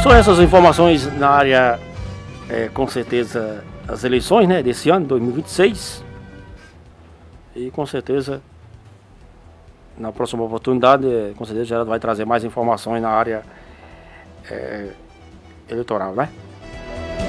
São essas informações na área, com certeza, das eleições, né, desse ano, 2026. E com certeza, na próxima oportunidade, com certeza, Geraldo vai trazer mais informações na área eleitoral, né?